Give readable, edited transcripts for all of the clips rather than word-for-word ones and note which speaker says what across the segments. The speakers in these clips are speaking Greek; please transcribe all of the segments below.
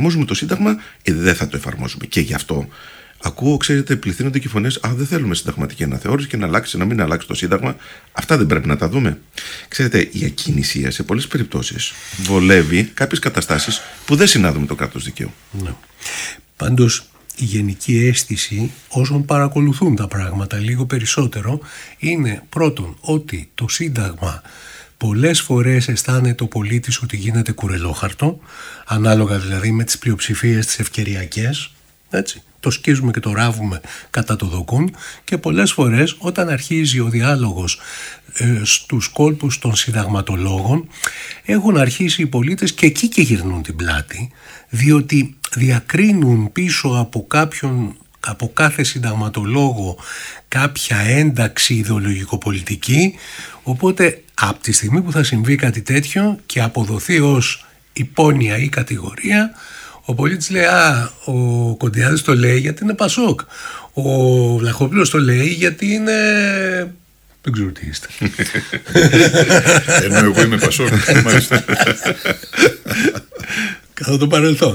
Speaker 1: εφαρμόζουμε το Σύνταγμα, δεν θα το εφαρμόζουμε. Και γι' αυτό ακούω, ξέρετε, πληθύνονται και φωνές. Δεν θέλουμε συνταγματική αναθεώρηση και να μην αλλάξει το Σύνταγμα. Αυτά δεν πρέπει να τα δούμε. Ξέρετε, η ακινησία σε πολλές περιπτώσεις βολεύει κάποιες καταστάσεις που δεν συνάδουν με το κράτος δικαίου.
Speaker 2: Ναι. Πάντως, η γενική αίσθηση όσων παρακολουθούν τα πράγματα λίγο περισσότερο είναι πρώτον ότι το Σύνταγμα πολλές φορές αισθάνεται ο πολίτης ότι γίνεται κουρελόχαρτο, ανάλογα δηλαδή με τις πλειοψηφίες τις ευκαιριακές, έτσι. Το σκίζουμε και το ράβουμε κατά το δοκούν, και πολλές φορές όταν αρχίζει ο διάλογος στους κόλπους των συνταγματολόγων έχουν αρχίσει οι πολίτες και εκεί και γυρνούν την πλάτη, διότι διακρίνουν πίσω από κάθε συνταγματολόγο κάποια ένταξη ιδεολογικοπολιτική, οπότε από τη στιγμή που θα συμβεί κάτι τέτοιο και αποδοθεί ως υπόνοια ή κατηγορία, ο πολίτης λέει ο Κοντιάδης το λέει γιατί είναι Πασόκ, ο Βλαχόπουλος το λέει γιατί είναι... δεν ξέρω τι είστε.
Speaker 3: Ενώ εγώ είμαι Πασόκ.
Speaker 2: Κατά το παρελθόν.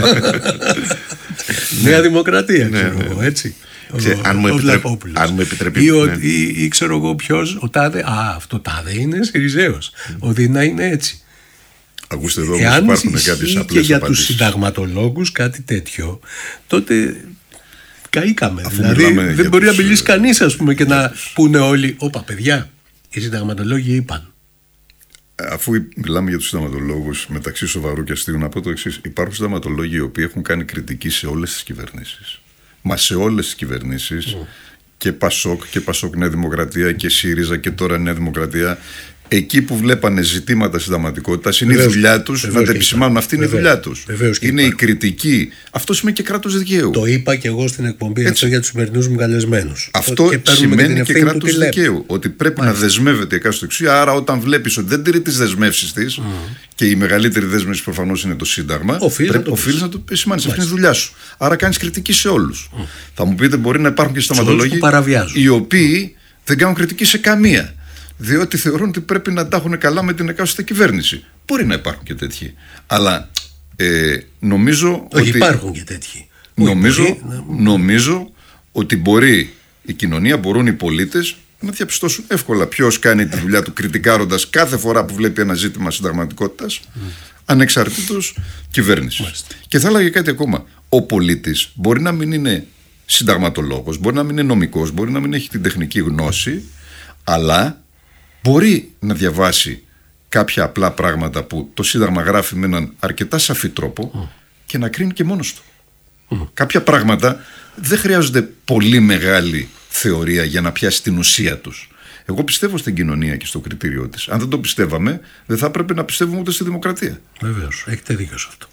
Speaker 2: Νέα Δημοκρατία, ξέρω εγώ, έτσι.
Speaker 1: Αν μου επιτρέπει.
Speaker 2: Ή ξέρω εγώ ποιος, ο τάδε, αυτό τάδε είναι Σιριζέος. Ο Δίνα είναι έτσι.
Speaker 3: Ακούστε εδώ, όμως υπάρχουν κάποιες απλές απαντήσεις. Και
Speaker 2: για τους συνταγματολόγους κάτι τέτοιο, τότε καήκαμε. Δηλαδή δεν μπορεί να μιλήσει κανείς, ας πούμε, και να πούνε όλοι, όπα παιδιά, οι συνταγματολόγοι είπαν.
Speaker 3: Αφού μιλάμε για τους συνταγματολόγους, μεταξύ σοβαρού και αστείου, να πω το εξής. Υπάρχουν συνταγματολόγοι οι οποίοι έχουν κάνει κριτική σε όλες τις κυβερνήσεις. Μα σε όλες τις κυβερνήσεις, και Πασόκ Νέα Δημοκρατία και ΣΥΡΙΖΑ και τώρα Νέα Δημοκρατία, εκεί που βλέπανε ζητήματα συνταγματικότητας, είναι η δουλειά τους να τα επισημάνουν. Αυτή είναι η δουλειά τους. Είναι η κριτική. Αυτό σημαίνει και κράτος δικαίου.
Speaker 2: Το είπα και εγώ στην εκπομπή αυτό για τους σημερινούς μου καλεσμένους.
Speaker 3: Αυτό σημαίνει και κράτος δικαίου. Ότι πρέπει να δεσμεύεται η εκάστοτε εξουσία. Άρα, όταν βλέπεις ότι δεν τηρεί τις δεσμεύσεις της, και η μεγαλύτερη δέσμευση προφανώς είναι το Σύνταγμα, οφείλεις να το επισημάνεις. Αυτή είναι η δουλειά σου. Άρα, κάνεις κριτική σε όλους. Θα μου πείτε, μπορεί να υπάρχουν και συνταγματολόγοι οι οποίοι δεν κάνουν κριτική σε καμία, διότι θεωρούν ότι πρέπει να τα έχουν καλά με την εκάστοτε κυβέρνηση. Μπορεί να υπάρχουν και τέτοιοι. Αλλά νομίζω ότι.
Speaker 2: Υπάρχουν και τέτοιοι.
Speaker 3: Νομίζω ότι μπορεί η κοινωνία, μπορούν οι πολίτες να διαπιστώσουν εύκολα ποιος κάνει τη δουλειά του κριτικάροντας κάθε φορά που βλέπει ένα ζήτημα συνταγματικότητας, ανεξαρτήτως κυβέρνησης. Και θα έλεγα κάτι ακόμα. Ο πολίτης μπορεί να μην είναι συνταγματολόγος, μπορεί να μην είναι νομικός, μπορεί να μην έχει την τεχνική γνώση, αλλά μπορεί να διαβάσει κάποια απλά πράγματα που το Σύνταγμα γράφει με έναν αρκετά σαφή τρόπο και να κρίνει και μόνος του. Κάποια πράγματα δεν χρειάζονται πολύ μεγάλη θεωρία για να πιάσει την ουσία τους. Εγώ πιστεύω στην κοινωνία και στο κριτήριό της. Αν δεν το πιστεύαμε, δεν θα έπρεπε να πιστεύουμε ούτε στη δημοκρατία.
Speaker 2: Βεβαίως, έχετε δίκιο σε αυτό.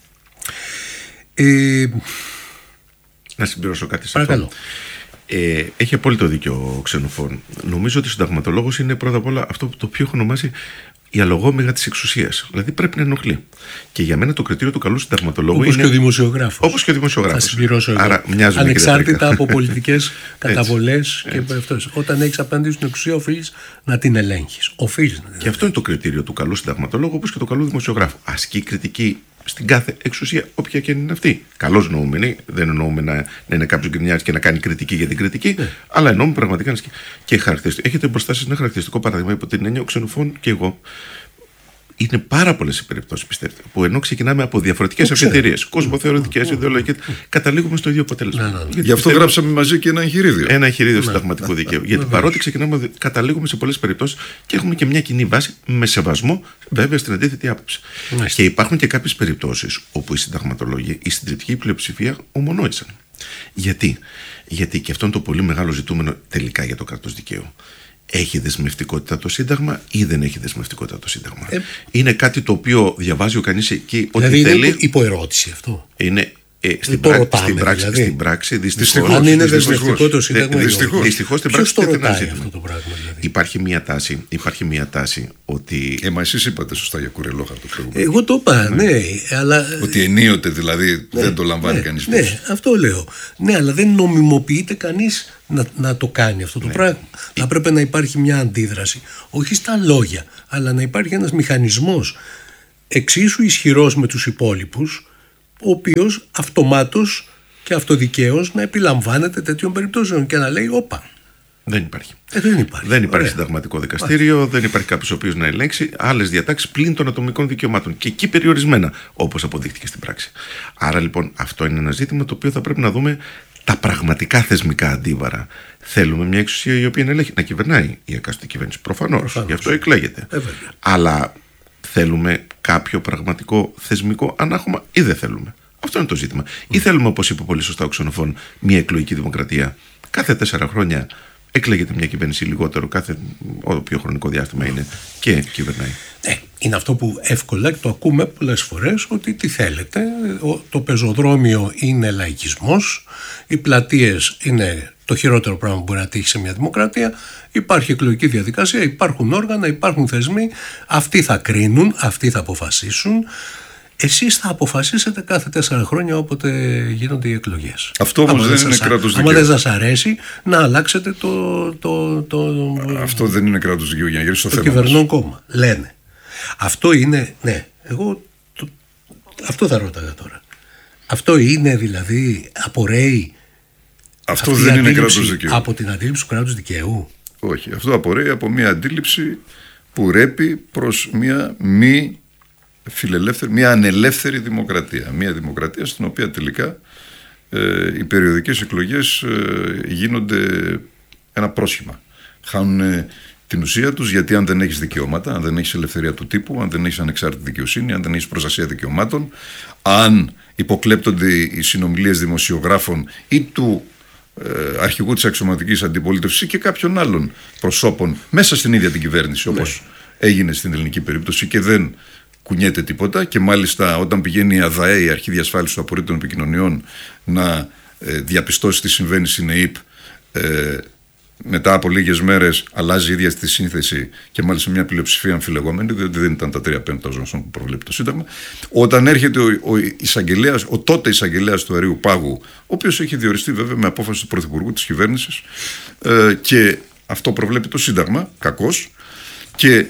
Speaker 1: Να συμπληρώσω κάτι σε
Speaker 2: παρακαλώ.
Speaker 1: αυτό. Έχει απόλυτο δίκιο ο Ξενοφών. Νομίζω ότι ο συνταγματολόγος είναι πρώτα απ' όλα αυτό το οποίο έχω ονομάσει η αλογόμηγα της εξουσίας. Δηλαδή πρέπει να ενοχλεί. Και για μένα το κριτήριο του καλού συνταγματολόγου
Speaker 2: όπως
Speaker 1: είναι.
Speaker 2: Και ο δημοσιογράφος.
Speaker 1: Όπως και ο δημοσιογράφος.
Speaker 2: Θα συμπληρώσω εγώ.
Speaker 1: Άρα μοιάζουν
Speaker 2: ανεξάρτητα από πολιτικές καταβολές και αυτές. Όταν έχεις απέναντι στην εξουσία, οφείλεις να την ελέγχεις.
Speaker 1: Και αυτό είναι το κριτήριο του καλού συνταγματολόγου, όπως και του καλού δημοσιογράφου. Ασκεί κριτική στην κάθε εξουσία, όποια και είναι αυτή. Καλώς νοούμενη, δεν εννοούμε να είναι κάποιος γκρινιάρης και να κάνει κριτική για την κριτική, αλλά εννοούμε πραγματικά να ασκεί. Και χαρακτηριστικό. Έχετε μπροστά σας ένα χαρακτηριστικό παράδειγμα υπό την έννοια ο Ξενοφών και εγώ. Είναι πάρα πολλές οι περιπτώσεις, πιστεύετε, που ενώ ξεκινάμε από διαφορετικές αφετηρίες, κοσμοθεωρητικές, ιδεολογικές, καταλήγουμε στο ίδιο αποτέλεσμα.
Speaker 3: Γι' αυτό γράψαμε μαζί και ένα εγχειρίδιο.
Speaker 1: Ένα εγχειρίδιο συνταγματικού δικαίου. Γιατί παρότι ξεκινάμε, καταλήγουμε σε πολλές περιπτώσεις και έχουμε και μια κοινή βάση με σεβασμό, βέβαια, στην αντίθετη άποψη. Και υπάρχουν και κάποιες περιπτώσεις όπου οι συνταγματολόγοι, η συντριπτική πλειοψηφία ομονόησαν. Γιατί και αυτό είναι το πολύ μεγάλο ζητούμενο τελικά για το κράτος δικαίου. Έχει δεσμευτικότητα το Σύνταγμα ή δεν έχει δεσμευτικότητα το Σύνταγμα? Είναι κάτι το οποίο διαβάζει ο κανείς εκεί ό,τι
Speaker 2: δηλαδή
Speaker 1: θέλει.
Speaker 2: Είναι υποερώτηση αυτό.
Speaker 1: Είναι στην πράξη δυστυχώς.
Speaker 2: Αν είναι δεσμευτικό το Σύνταγμα,
Speaker 1: δυστυχώς στην πράξη
Speaker 2: ποιος το ρωτάει αυτό το πράγμα? Δηλαδή.
Speaker 1: Υπάρχει μια τάση ότι.
Speaker 3: Εσείς είπατε σωστά για κουρελόχαρτο προηγούμενο.
Speaker 2: Εγώ το είπα, ναι. Αλλά.
Speaker 3: Ότι ενίοτε δηλαδή δεν το λαμβάνει κανείς.
Speaker 2: Ναι, αυτό λέω. Ναι, αλλά δεν νομιμοποιείται κανείς να το κάνει αυτό το πράγμα. Θα πρέπει να υπάρχει μια αντίδραση, όχι στα λόγια, αλλά να υπάρχει ένας μηχανισμός εξίσου ισχυρός με τους υπόλοιπους, ο οποίος αυτομάτως και αυτοδικαίως να επιλαμβάνεται τέτοιων περιπτώσεων και να λέει όπα.
Speaker 1: Δεν υπάρχει.
Speaker 2: Δεν
Speaker 1: υπάρχει συνταγματικό δικαστήριο, δεν υπάρχει κάποιος ο οποίος να ελέγξει άλλες διατάξεις πλην των ατομικών δικαιωμάτων. Και εκεί περιορισμένα, όπως αποδείχτηκε στην πράξη. Άρα λοιπόν αυτό είναι ένα ζήτημα το οποίο θα πρέπει να δούμε τα πραγματικά θεσμικά αντίβαρα. Θέλουμε μια εξουσία η οποία να κυβερνάει η εκάστοτε κυβέρνηση. Προφανώς. Γι' αυτό εκλέγεται. Αλλά θέλουμε κάποιο πραγματικό θεσμικό ανάχωμα ή δεν θέλουμε? Αυτό είναι το ζήτημα. Ή θέλουμε, όπως είπε πολύ σωστά ο Ξενοφών, μια εκλογική δημοκρατία? Κάθε 4 χρόνια εκλέγεται μια κυβέρνηση λιγότερο, κάθε όποιο χρονικό διάστημα είναι, και κυβερνάει.
Speaker 2: Είναι αυτό που εύκολα το ακούμε πολλές φορές, ότι τι θέλετε, το πεζοδρόμιο είναι λαϊκισμός, οι πλατείες είναι το χειρότερο πράγμα που μπορεί να τύχει σε μια δημοκρατία, υπάρχει εκλογική διαδικασία, υπάρχουν όργανα, υπάρχουν θεσμοί, αυτοί θα κρίνουν, αυτοί θα αποφασίσουν. Εσείς θα αποφασίσετε κάθε 4 χρόνια όποτε γίνονται οι εκλογές.
Speaker 3: Αυτό όμως δεν είναι κράτος δικαίου.
Speaker 2: Αν δεν σας αρέσει, να αλλάξετε
Speaker 3: Αυτό δεν είναι κράτος δικαίου, για να γυρίσει στο θέμα.
Speaker 2: Το κυβερνών κόμμα. Λένε. Αυτό είναι. Ναι, εγώ αυτό θα ρώταγα τώρα. Αυτό είναι δηλαδή, απορρέει.
Speaker 3: Αυτό δεν είναι κράτος δικαίου.
Speaker 2: Από την αντίληψη του κράτους δικαίου.
Speaker 3: Όχι. Αυτό απορρέει από μια αντίληψη που ρέπει προς μια μη φιλελεύθερη, μια ανελεύθερη δημοκρατία. Μια δημοκρατία στην οποία τελικά οι περιοδικές εκλογές γίνονται ένα πρόσχημα. Χάνουν την ουσία τους, γιατί αν δεν έχεις δικαιώματα, αν δεν έχεις ελευθερία του τύπου, αν δεν έχεις ανεξάρτητη δικαιοσύνη, αν δεν έχεις προστασία δικαιωμάτων, αν υποκλέπτονται οι συνομιλίες δημοσιογράφων ή του αρχηγού της αξιωματικής αντιπολίτευσης ή και κάποιων άλλων προσώπων μέσα στην ίδια την κυβέρνηση, όπως έγινε στην ελληνική περίπτωση, και δεν κουνιέται τίποτα, και μάλιστα όταν πηγαίνει η ΑΔΑΕ, η Αρχή Διασφάλισης των Απορρίτων Επικοινωνιών, να διαπιστώσει τι συμβαίνει στην ΕΕΠ, μετά από λίγες μέρες αλλάζει η ίδια τη σύνθεση, και μάλιστα μια πλειοψηφία αμφιλεγόμενη, διότι δεν ήταν τα 3/5 όσων που προβλέπει το Σύνταγμα. Όταν έρχεται ο τότε εισαγγελέας του Αερίου Πάγου, ο οποίος έχει διοριστεί βέβαια με απόφαση του Πρωθυπουργού της κυβέρνησης, και αυτό προβλέπει το Σύνταγμα, κακώς, και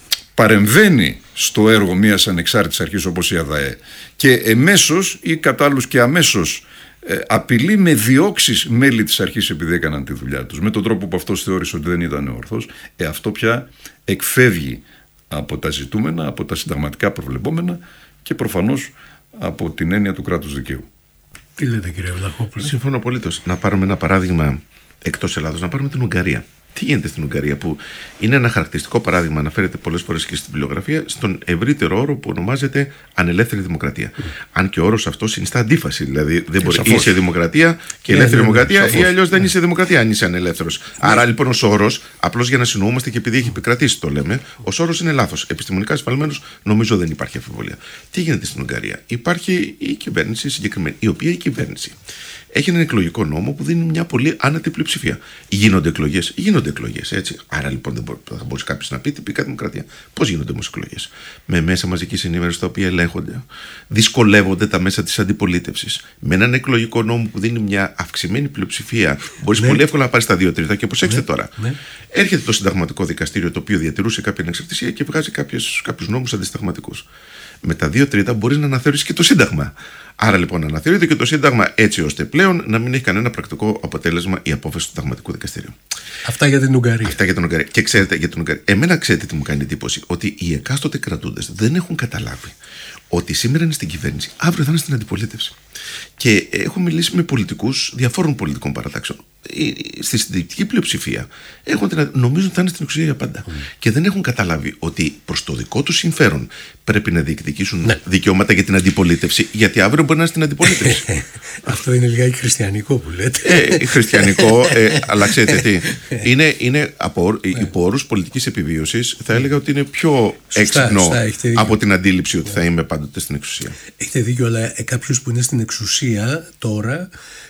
Speaker 3: παρεμβαίνει στο έργο μιας ανεξάρτητης αρχής όπως η ΑΔΑΕ, και εμέσως ή κατά άλλους και αμέσως απειλεί με διώξεις μέλη της αρχής επειδή έκαναν τη δουλειά τους, με τον τρόπο που αυτός θεώρησε ότι δεν ήταν ορθός, αυτό πια εκφεύγει από τα ζητούμενα, από τα συνταγματικά προβλεπόμενα και προφανώς από την έννοια του κράτους δικαίου.
Speaker 2: Τι λέτε, κύριε Βλαχόπουλε?
Speaker 1: Συμφωνώ απολύτως. Να πάρουμε ένα παράδειγμα εκτός Ελλάδος, να πάρουμε την Ουγγαρία. Τι γίνεται στην Ουγγαρία, που είναι ένα χαρακτηριστικό παράδειγμα, αναφέρεται πολλές φορές και στην βιβλιογραφία, στον ευρύτερο όρο που ονομάζεται ανελεύθερη δημοκρατία. Αν και ο όρος αυτό συνιστά αντίφαση. Δηλαδή δεν μπορεί να είσαι δημοκρατία και ελεύθερη δημοκρατία, ή αλλιώς δεν είσαι δημοκρατία αν είσαι ανελεύθερος. Άρα λοιπόν ως όρος, απλώς για να συνοούμαστε και επειδή έχει επικρατήσει το λέμε, ως όρος είναι λάθος. Επιστημονικά ασφαλμένος νομίζω δεν υπάρχει αμφιβολία. Τι γίνεται στην Ουγγαρία? Υπάρχει η κυβέρνηση συγκεκριμένη, η οποία η κυβέρνηση έχει έναν εκλογικό νόμο που δίνει μια πολύ άνετη πλειοψηφία. Γίνονται εκλογές, έτσι. Άρα λοιπόν δεν θα μπορούσε κάποιο να πει τυπικά δημοκρατία. Πώς γίνονται όμως εκλογές? Με μέσα μαζικής ενημέρωσης τα οποία ελέγχονται, δυσκολεύονται τα μέσα της αντιπολίτευσης. Με έναν εκλογικό νόμο που δίνει μια αυξημένη πλειοψηφία, μπορείς πολύ εύκολα να πάρεις τα 2/3. Και προσέξτε τώρα. Έρχεται το Συνταγματικό Δικαστήριο, το οποίο διατηρούσε κάποια ανεξαρτησία και βγάζει κάποιους νόμους αντισυνταγματικούς. Με τα 2/3 μπορείς να αναθεωρήσεις και το Σύνταγμα. Άρα λοιπόν αναθεωρείται και το Σύνταγμα, έτσι ώστε πλέον να μην έχει κανένα πρακτικό αποτέλεσμα η απόφαση του Συνταγματικού Δικαστηρίου.
Speaker 2: Αυτά για την Ουγγαρία.
Speaker 1: Αυτά για την Ουγγαρία. Και ξέρετε, για την Ουγγαρία, εμένα ξέρετε τι μου κάνει εντύπωση? Ότι οι εκάστοτε κρατούντες δεν έχουν καταλάβει ότι σήμερα είναι στην κυβέρνηση, αύριο θα είναι στην αντιπολίτευση. Και έχω μιλήσει με πολιτικούς διαφόρων πολιτικών παρατάξεων. Στη συντριπτική πλειοψηφία νομίζουν ότι θα είναι στην εξουσία για πάντα. Και δεν έχουν καταλάβει ότι προς το δικό τους συμφέρον πρέπει να διεκδικήσουν δικαιώματα για την αντιπολίτευση, γιατί αύριο μπορεί να είναι στην αντιπολίτευση.
Speaker 2: Αυτό είναι λιγάκι χριστιανικό που λέτε.
Speaker 1: Χριστιανικό, αλλά ξέρετε τι. Είναι υπό όρους πολιτικής επιβίωσης, θα έλεγα ότι είναι πιο έξυπνο από την αντίληψη ότι θα είμαι πάντοτε στην εξουσία.
Speaker 2: Έχετε δίκιο, αλλά κάποιος που είναι στην εξουσία τώρα,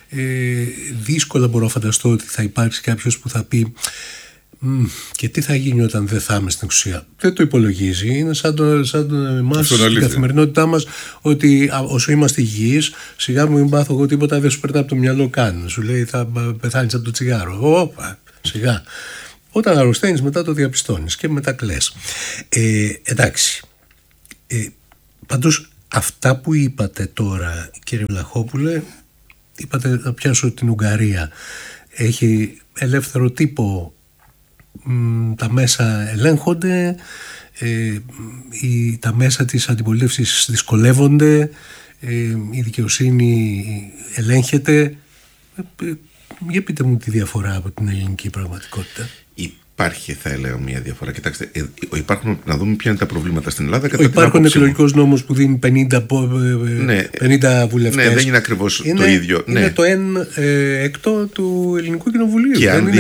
Speaker 2: δύσκολα μπορώ να φανταστώ ότι θα υπάρξει κάποιος που θα πει και τι θα γίνει όταν δεν θα είμαι στην εξουσία. Δεν το υπολογίζει. Είναι σαν εμάς στην καθημερινότητά μας, ότι όσο είμαστε υγιείς, σιγά μου μην πάθω εγώ τίποτα, δεν σου περνάει από το μυαλό καν. Σου λέει θα πεθάνεις από το τσιγάρο. Όπα, σιγά. Όταν αρρωσταίνεις μετά το διαπιστώνεις και μετά κλαις. Εντάξει. Πάντως Αυτά που είπατε τώρα, κύριε Βλαχόπουλε, είπατε, να πιάσω την Ουγγαρία, έχει ελεύθερο τύπο, τα μέσα ελέγχονται, τα μέσα της αντιπολίτευσης δυσκολεύονται, η δικαιοσύνη ελέγχεται. Για πείτε μου τη διαφορά από την ελληνική πραγματικότητα.
Speaker 1: Υπάρχει, θα έλεγα, μια διαφορά. Κοιτάξτε, να δούμε ποια είναι τα προβλήματα στην Ελλάδα.
Speaker 2: Υπάρχουν εκλογικός νόμος που δίνει 50 βουλευτές.
Speaker 1: Ναι, δεν είναι ακριβώς το ίδιο.
Speaker 2: Είναι το 1/6 του Ελληνικού Κοινοβουλίου. Και αν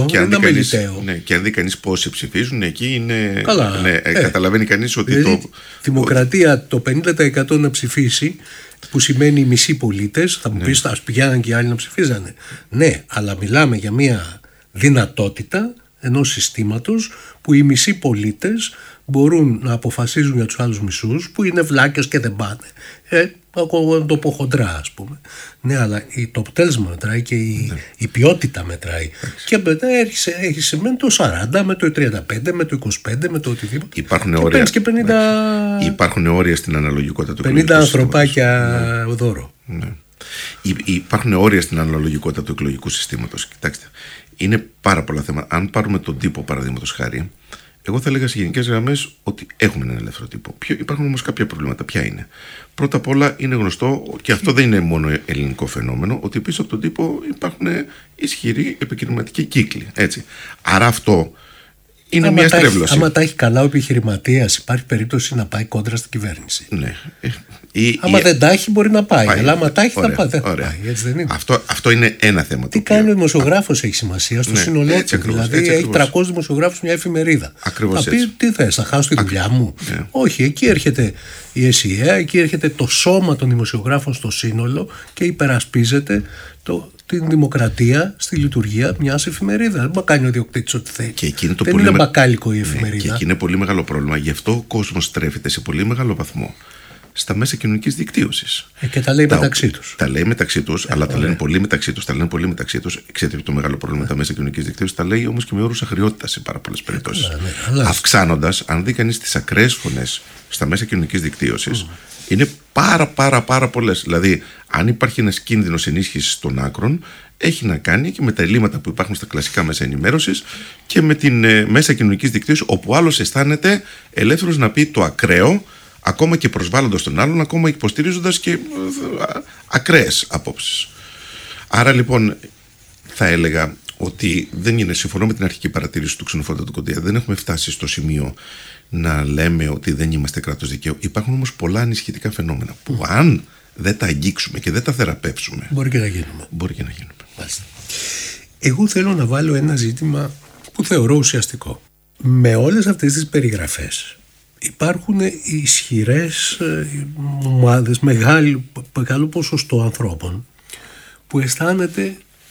Speaker 1: δει κανείς πόσοι ψηφίζουν, εκεί είναι.
Speaker 2: Καλά.
Speaker 1: Καταλαβαίνει κανείς ότι
Speaker 2: δηλαδή, δημοκρατία το 50% να ψηφίσει, που σημαίνει οι μισοί πολίτες, θα μου πεις, ας πηγαίναν και οι άλλοι να ψηφίζανε. Ναι, αλλά μιλάμε για μια δυνατότητα ενός συστήματος που οι μισοί πολίτες μπορούν να αποφασίζουν για τους άλλους μισούς, που είναι βλάκες και δεν πάνε. Να το πω χοντρά, ας πούμε. Ναι, αλλά το αποτέλεσμα μετράει και η ποιότητα μετράει. Και μετά έχεις με το 40, με το 35, με το 25, με το οτιδήποτε.
Speaker 1: Υπάρχουν όρια στην αναλογικότητα του
Speaker 2: 50 ανθρωπάκια δώρο.
Speaker 1: Ναι. Υπάρχουν όρια στην αναλογικότητα του εκλογικού συστήματος. Κοιτάξτε, είναι πάρα πολλά θέματα. Αν πάρουμε τον τύπο, παραδείγματος χάρη, εγώ θα έλεγα σε γενικές γραμμές ότι έχουμε έναν ελεύθερο τύπο. Υπάρχουν όμως κάποια προβλήματα. Ποια είναι? Πρώτα απ' όλα είναι γνωστό, και αυτό δεν είναι μόνο ελληνικό φαινόμενο, ότι πίσω από τον τύπο υπάρχουν ισχυροί επιχειρηματικοί κύκλοι. Έτσι. Άρα αυτό είναι μια στρέβλωση.
Speaker 2: Άμα τα έχει καλά ο επιχειρηματίας, υπάρχει περίπτωση να πάει κόντρα στην κυβέρνηση.
Speaker 1: Ναι.
Speaker 2: Άμα δεν τα έχει, μπορεί να πάει. Αλλά άμα τα έχει, θα πάει. Έτσι δεν είναι.
Speaker 1: Αυτό είναι ένα θέμα.
Speaker 2: Τι κάνει ο δημοσιογράφος έχει σημασία στο σύνολό του. Δηλαδή, έχει 300 δημοσιογράφους μια εφημερίδα.
Speaker 1: Ακριβώς.
Speaker 2: Θα πει, τι θες, θα χάσω τη δουλειά μου? Όχι, εκεί έρχεται η ΕΣΥΑ, εκεί έρχεται το σώμα των δημοσιογράφων στο σύνολο και υπερασπίζεται την δημοκρατία στη λειτουργία μιας εφημερίδας. Δεν μπορεί να κάνει ο ιδιοκτήτης ό,τι θέλει. Δεν είναι μπακάλικο η εφημερίδα.
Speaker 1: Και εκεί είναι πολύ μεγάλο πρόβλημα. Γι' αυτό ο κόσμος στρέφεται σε πολύ μεγάλο βαθμό στα μέσα κοινωνικής δικτύωσης.
Speaker 2: Και τα λέει μεταξύ τους.
Speaker 1: Τα λέει μεταξύ τους, αλλά τα λένε πολύ μεταξύ τους. Ξέρετε το μεγάλο πρόβλημα με τα μέσα κοινωνικής δικτύωσης? Τα λέει όμως και με όρους αχριότητας σε πάρα πολλές περιπτώσεις. Αυξάνοντας, αν δει κανείς τις ακραίες φωνές στα μέσα κοινωνικής δικτύωσης, είναι πάρα πολλές. Δηλαδή, αν υπάρχει ένας κίνδυνος ενίσχυσης των άκρων, έχει να κάνει και με τα ελλείμματα που υπάρχουν στα κλασικά μέσα ενημέρωσης και με την μέσα κοινωνικής δικτύωσης, όπου άλλος αισθάνεται ελεύθερος να πει το ακραίο, ακόμα και προσβάλλοντας τον άλλον, ακόμα υποστηρίζοντας και ακραίες απόψεις. Άρα λοιπόν θα έλεγα ότι δεν είναι, συμφωνώ με την αρχική παρατήρηση του ξενοφόντα Κοντία, δεν έχουμε φτάσει στο σημείο να λέμε ότι δεν είμαστε κράτος δικαίου. Υπάρχουν όμως πολλά ανησυχητικά φαινόμενα που αν δεν τα αγγίξουμε και δεν τα θεραπεύσουμε,
Speaker 2: μπορεί και να γίνουμε. Μάλιστα. Εγώ θέλω να βάλω ένα ζήτημα που θεωρώ ουσιαστικό. Με όλες αυτές τις περιγραφές υπάρχουν ισχυρές ομάδες, μεγάλο ποσοστό ανθρώπων που αισθάνεται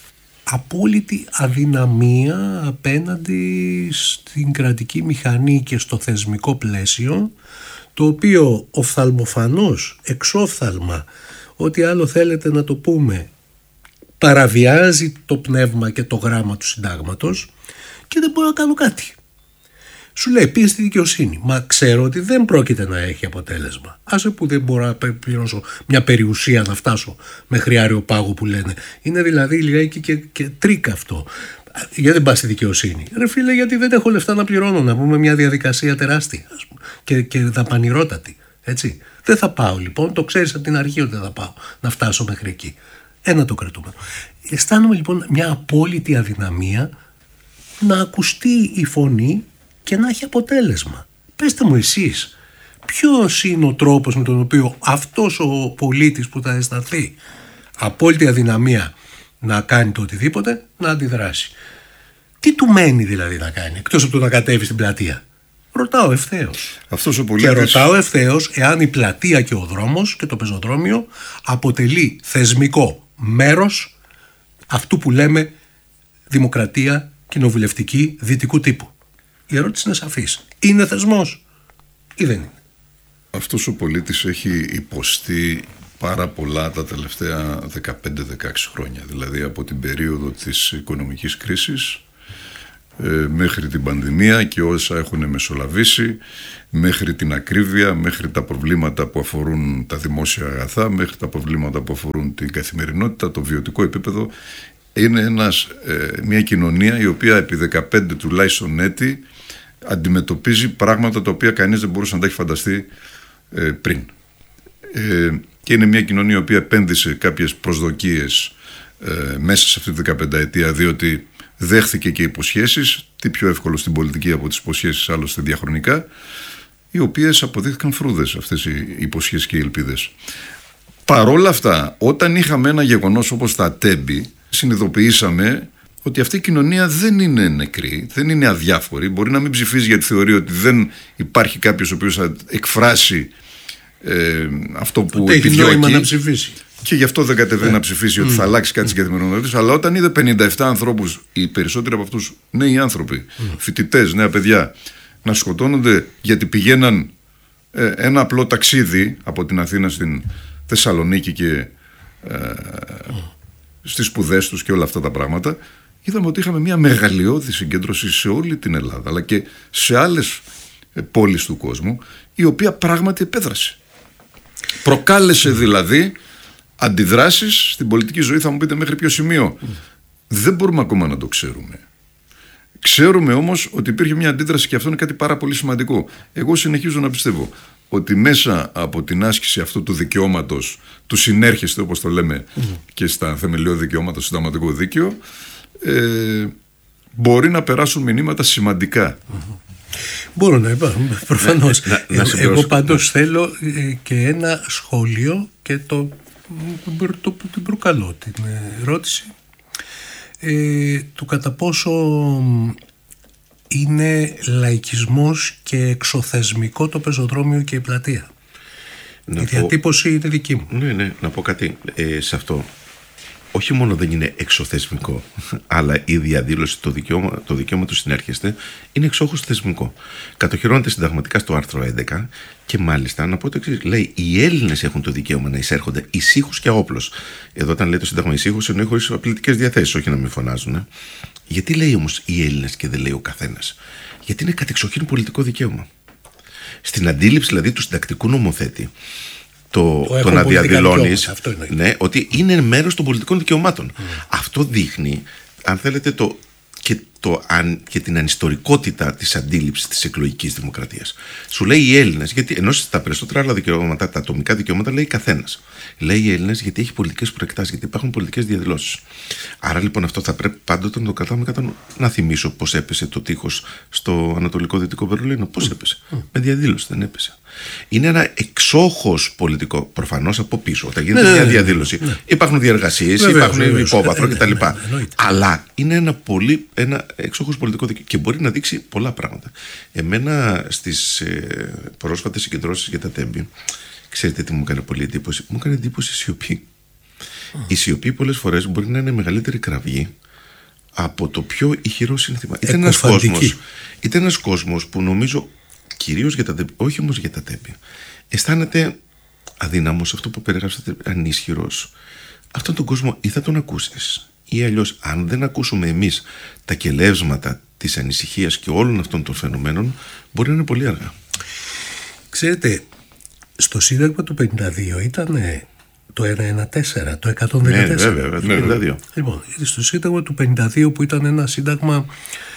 Speaker 2: απόλυτη αδυναμία απέναντι στην κρατική μηχανή και στο θεσμικό πλαίσιο, το οποίο οφθαλμοφανώς, εξόφθαλμα, ό,τι άλλο θέλετε να το πούμε, παραβιάζει το πνεύμα και το γράμμα του συντάγματος και δεν μπορώ να κάνω κάτι. Σου λέει πήγε στη δικαιοσύνη. Μα ξέρω ότι δεν πρόκειται να έχει αποτέλεσμα. Άσε που δεν μπορώ να πληρώσω μια περιουσία να φτάσω μέχρι άριο πάγο που λένε. Είναι δηλαδή λιγάκι και τρίκ αυτό. Γιατί δεν πας στη δικαιοσύνη? Ρε φίλε, γιατί δεν έχω λεφτά να πληρώνω, να πούμε μια διαδικασία τεράστια, ας πούμε, και δαπανηρότατη. Έτσι. Δεν θα πάω λοιπόν, το ξέρεις από την αρχή ότι δεν θα πάω να φτάσω μέχρι εκεί. Ένα το κρατούμενο. Αισθάνομαι λοιπόν μια απόλυτη αδυναμία να ακουστεί η φωνή και να έχει αποτέλεσμα. Πέστε μου εσείς, ποιος είναι ο τρόπος με τον οποίο αυτός ο πολίτης που θα αισθανθεί απόλυτη αδυναμία να κάνει το οτιδήποτε, να αντιδράσει? Τι του μένει δηλαδή να κάνει, εκτός από το να κατέβει στην πλατεία? Ρωτάω ευθέως. Και ρωτάω ευθέως εάν η πλατεία και ο δρόμος και το πεζοδρόμιο αποτελεί θεσμικό μέρος αυτού που λέμε δημοκρατία κοινοβουλευτική δυτικού τύπου. Η ερώτηση είναι σαφής. Είναι θεσμός ή δεν είναι?
Speaker 3: Αυτός ο πολίτης έχει υποστεί πάρα πολλά τα τελευταία 15-16 χρόνια. Δηλαδή από την περίοδο της οικονομικής κρίσης μέχρι την πανδημία και όσα έχουν μεσολαβήσει, μέχρι την ακρίβεια, μέχρι τα προβλήματα που αφορούν τα δημόσια αγαθά, μέχρι τα προβλήματα που αφορούν την καθημερινότητα, το βιωτικό επίπεδο. Είναι μια κοινωνία η οποία επί 15 τουλάχιστον έτη αντιμετωπίζει πράγματα τα οποία κανείς δεν μπορούσε να τα έχει φανταστεί πριν. Και είναι μια κοινωνία η οποία επένδυσε κάποιες προσδοκίες μέσα σε αυτή τη 15ετία, διότι δέχθηκε και υποσχέσεις, τι πιο εύκολο στην πολιτική από τις υποσχέσεις άλλωστε διαχρονικά, οι οποίες αποδείχθηκαν φρούδες αυτές οι υποσχέσεις και οι ελπίδες. Παρόλα αυτά, όταν είχαμε ένα γεγονός όπως τα Τέμπη, συνειδητοποιήσαμε ότι αυτή η κοινωνία δεν είναι νεκρή, δεν είναι αδιάφορη. Μπορεί να μην ψηφίζει γιατί θεωρεί ότι δεν υπάρχει κάποιος ο οποίος θα εκφράσει αυτό που επιδιώκει. Έχει νόημα
Speaker 2: να ψηφίσει.
Speaker 3: Και γι' αυτό δεν κατεβαίνει να ψηφίσει ότι θα αλλάξει κάτι στην καθημερινότητα του. Αλλά όταν είδε 57 ανθρώπους, οι περισσότεροι από αυτούς νέοι άνθρωποι, φοιτητές, νέα παιδιά, να σκοτώνονται γιατί πηγαίναν ένα απλό ταξίδι από την Αθήνα στην Θεσσαλονίκη και στις σπουδές τους και όλα αυτά τα πράγματα, είδαμε ότι είχαμε μια μεγαλειώδη συγκέντρωση σε όλη την Ελλάδα αλλά και σε άλλες πόλεις του κόσμου, η οποία πράγματι επέδρασε. Προκάλεσε δηλαδή αντιδράσεις στην πολιτική ζωή. Θα μου πείτε μέχρι ποιο σημείο. Δεν μπορούμε ακόμα να το ξέρουμε. Ξέρουμε όμως ότι υπήρχε μια αντίδραση και αυτό είναι κάτι πάρα πολύ σημαντικό. Εγώ συνεχίζω να πιστεύω ότι μέσα από την άσκηση αυτού του δικαιώματος, του συνέρχεστε όπως το λέμε και στα θεμελιώδη δικαιώματα, στο συνταγματικό δίκαιο, μπορεί να περάσουν μηνύματα σημαντικά.
Speaker 2: Μπορούν να υπάρχουν, προφανώς. Εγώ πάντως θέλω και ένα σχόλιο και την προκαλώ την ερώτηση του κατά πόσο είναι λαϊκισμός και εξωθεσμικό το πεζοδρόμιο και η πλατεία. Η διατύπωση είναι δική μου.
Speaker 1: Ναι, να πω κάτι σε αυτό. Όχι μόνο δεν είναι εξωθεσμικό, αλλά η διαδήλωση, το δικαίωμα του συνέρχεστε, είναι εξόχως θεσμικό. Κατοχυρώνεται συνταγματικά στο άρθρο 11 και μάλιστα να πω το εξής. Λέει: οι Έλληνες έχουν το δικαίωμα να εισέρχονται ησύχως και αόπλος. Εδώ, όταν λέει το Σύνταγμα ησύχως, εννοεί χωρίς απειλητικές διαθέσεις, όχι να μην φωνάζουν. Γιατί λέει όμως οι Έλληνες και δεν λέει ο καθένας? Γιατί είναι κατεξοχήν πολιτικό δικαίωμα. Στην αντίληψη δηλαδή του συντακτικού νομοθέτη, το να διαδηλώνεις, ναι, ότι είναι μέρος των πολιτικών δικαιωμάτων. Αυτό δείχνει, αν θέλετε, και την ανιστορικότητα της αντίληψης της εκλογικής δημοκρατίας. Σου λέει οι Έλληνες, γιατί ενώ στα περισσότερα άλλα δικαιώματα, τα ατομικά δικαιώματα, λέει καθένας. Λέει οι Έλληνες γιατί έχει πολιτικές προεκτάσεις, γιατί υπάρχουν πολιτικές διαδηλώσεις. Άρα λοιπόν αυτό θα πρέπει πάντοτε να το κρατάμε κατά νου. Να θυμίσω πώς έπεσε το τείχος στο Ανατολικό Δυτικό Βερολίνο. Πώς έπεσε? Με διαδήλωση δεν έπεσε. Είναι ένα εξόχως πολιτικό, προφανώς από πίσω. Όταν γίνεται μια διαδήλωση, υπάρχουν διεργασίες, υπάρχουν υπόβαθρο κτλ. Αλλά είναι ένα εξόχως πολιτικό δικαίωμα και μπορεί να δείξει πολλά πράγματα. Εμένα στις πρόσφατες συγκεντρώσεις για τα Τέμπη, ξέρετε τι μου έκανε πολύ εντύπωση? Μου έκανε εντύπωση η σιωπή. Η σιωπή πολλές φορές μπορεί να είναι μεγαλύτερη κραυγή από το πιο ηχηρό σύνθημα. Ήταν ένας κόσμος που νομίζω, κυρίως για τα Τέμπη, όχι όμως για τα Τέμπη, αισθάνεται αδύναμος, αυτό που περιγράψατε, ανίσχυρος. Αυτόν τον κόσμο ή θα τον ακούσεις, ή αλλιώς αν δεν ακούσουμε εμείς τα κελεύσματα της ανησυχίας και όλων αυτών των φαινομένων, μπορεί να είναι πολύ αργά.
Speaker 2: Ξέρετε, στο Σύνταγμα του 52 ήταν το 114, το 114.
Speaker 1: Ναι, βέβαια, το 52.
Speaker 2: Λοιπόν, στο Σύνταγμα του 52 που ήταν ένα σύνταγμα